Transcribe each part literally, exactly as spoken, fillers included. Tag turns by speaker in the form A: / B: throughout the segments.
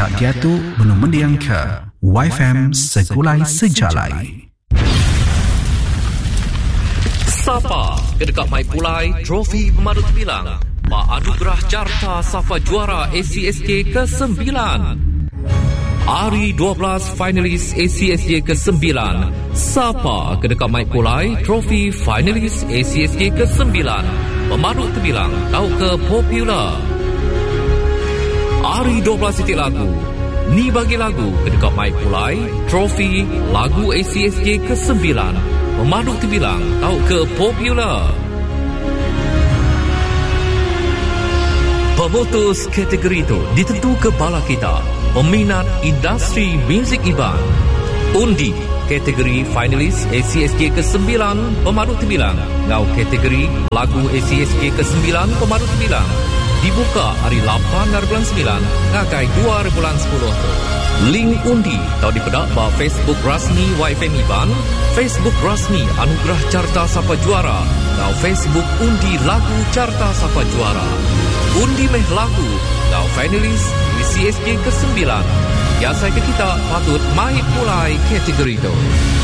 A: tak jatuh belum mendiang ke Y F M Segulai Sejalai.
B: Sapa kedekat Mai Pulai Trofi Pemadut Bilang Pak Anugerah Carta Safa Juara A C S J ke sembilan. Hari dua belas finalis A C S J ke sembilan. Sapa kedekat Mai Pulai Trofi finalis A C S J ke sembilan. Pemadut Terbilang tahu ke popular. Hari dua belas titik lagu. Ni bagi lagu kedekat Mai Pulai Trofi lagu A C S J ke sembilan. Pemaduk Terbilang tahu ke popular. Pemutus kategori itu ditentu ke bala kita, peminat industri muzik Iban. Undi kategori finalis A C S J ke sembilan, Pemaduk Terbilang ngau kategori lagu A C S J ke sembilan, Pemaduk Terbilang dibuka hari lapan dari bulan sembilan ngakai dua hari bulan sepuluh. Link undi tahu dipedak ba Facebook rasmi Y F M Iban, Facebook rasmi Anugerah Carta Sapa Juara, ngau Facebook undi lagu Carta Sapa Juara. Undi meh lagu ngau finalis A C S J ke sembilan. Biasa ke kita patut mai pulai kategori itu.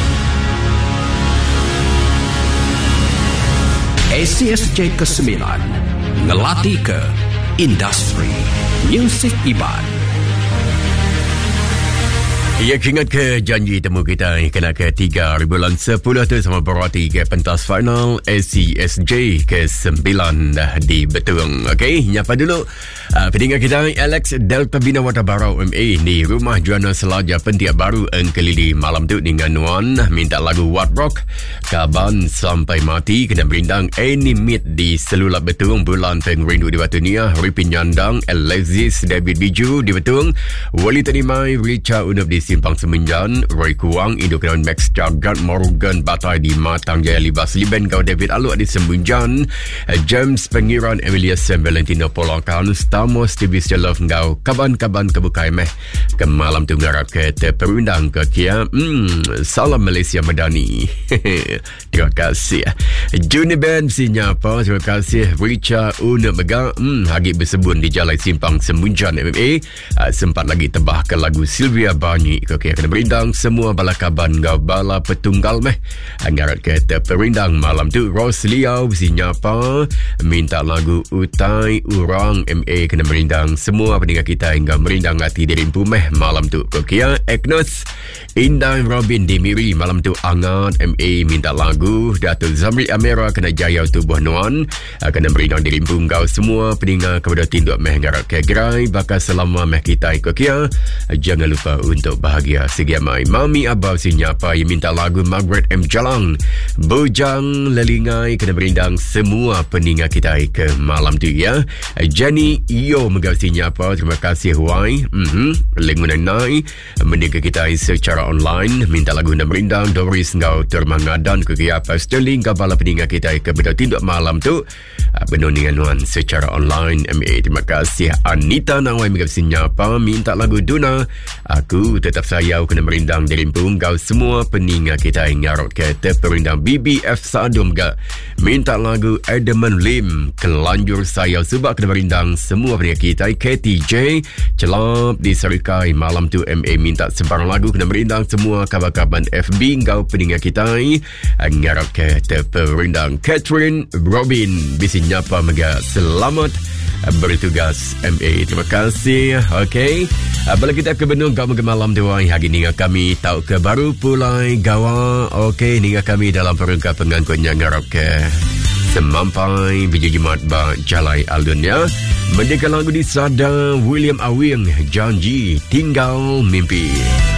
A: A C S J ke sembilan ngelatih ke industri muzik Iban.
C: Ya, ingat ke janji temu kita kena ke tiga bulan sepuluh tu sama berarti ke pentas final A C S J ke sembilan dah di Betung. Okey, nyapa dulu uh, pendengar kita Alex Delta Bina Watabarau M A di rumah Juana Selaja Pentiak Baru Engkelili malam tu dengan Nuan minta lagu What Rock Kaban Sampai Mati kena berindang Animate di Selulap Betung bulan Pengrindu di Batu Nia Ripin Nyandang Alexis David Biju di Betung Wali Tanimai Richard Unub di Simpang Semenjan, Roy Kuang, Indokenawan Max Jagat, Morgan Batai di Matang Jaya Libas Liben, Kau David Aluk di Semenjan, James Pengiran, Emilia Sam Valentino Polokan, Stamos T V Stelov Ngau, Kaban-kaban kebukai meh, ke malam tu ngarap ke terperundang ke Kia, hmm, salam Malaysia Madani. Terima kasih. Juni Band Sinyapa, terima kasih. Richard Unuk Mega, hmm, Hagit bersebun di Jalan Simpang Semenjan M M A, uh, sempat lagi tebah ke lagu Sylvia Banyi. Okey, akan berindang semua bala kaban ngau bala petunggal meh. Ngarat kata perindang malam tu Ros Liao Sinyapa minta lagu Utai Urang M A kena berindang semua pendengar kita hingga merindang hati di rimpu meh malam tu. Okey, Agnes Indah Robin di Miri malam tu Angat M A minta lagu Datuk Zamri Amera kena jaya tubuh Nuan kena berindang di rimpu ngau semua pendengar kepada tinduk meh ngarat ke gerai bakal selama meh kita ikut kia. Jangan lupa untuk bahagia segi amai. Mami Abah Sinyapa yang minta lagu Margaret M. Jalang Bojang Lelingai kena berindang semua pendengar kita ke malam tu ya. Jenny Iyo Megau Sinyapa terima kasih Huai mm-hmm. Lengunan Nai mendengar kita secara online minta lagu nak berindang Doris Ngau Termangadan ke Kiapa Sterling kabala pendengar kita ke benda tinduk malam tu benundingan Nuan secara online M A. Terima kasih Anita Nawai Megau Sinyapa minta lagu Duna Aku Tetap Sayau kena merindang di rimpung kau semua pendengar kita yang ngarok kata perindang B B F Sadum ga minta lagu Edmund Lim Kelanjur Sayau sebab kena merindang semua pendengar kita. K T J Celap di Serikai malam tu M A minta sebarang lagu kena merindang semua kabar-kabar F B kau pendengar kita ngarok kata perindang. Catherine Robin bisi nyapa mega selamat bertugas M A. Terima kasih. Okey, bila kita ke benung kau malam tu hari ni kami tahu ke baru pulai gawa. Okey, ni kami dalam perangkat pengangkutnya ngarap ke semampai biji jimat ba Jalai Aldun ya. Mendengar lagu di Sada William Awing Janji Tinggal Mimpi.